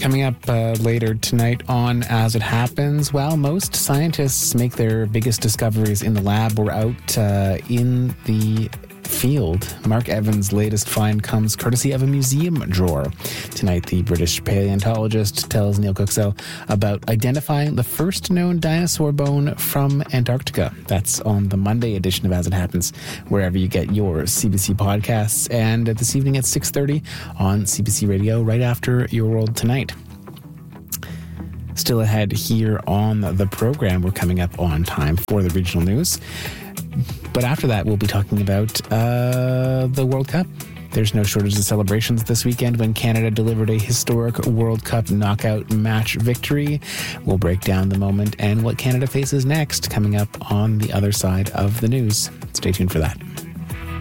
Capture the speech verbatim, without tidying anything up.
Coming up uh, later tonight on As It Happens, while most scientists make their biggest discoveries in the lab or out uh, in the field, Mark Evans' latest find comes courtesy of a museum drawer. Tonight, the British paleontologist tells Neil Cookzell about identifying the first known dinosaur bone from Antarctica. That's on the Monday edition of As It Happens, wherever you get your C B C podcasts, and this evening at six thirty on C B C Radio, right after Your World Tonight. Still ahead here on the program, we're coming up on time for the regional news. But after that, we'll be talking about uh, the World Cup. There's no shortage of celebrations this weekend when Canada delivered a historic World Cup knockout match victory. We'll break down the moment and what Canada faces next, coming up on the other side of the news. Stay tuned for that.